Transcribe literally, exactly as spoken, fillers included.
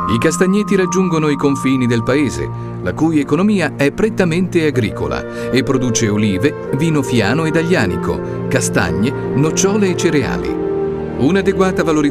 I castagneti raggiungono i confini del paese, la cui economia è prettamente agricola e produce olive, vino fiano ed aglianico, castagne, nocciole e cereali. Un'adeguata valorizzazione